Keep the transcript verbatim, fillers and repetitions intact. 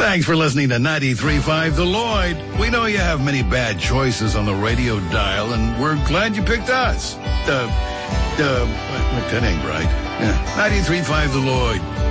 Thanks for listening to ninety-three point five The Lloyd. We know you have many bad choices on the radio dial, and we're glad you picked us. Uh, uh, that ain't right. Yeah, ninety-three point five The Lloyd.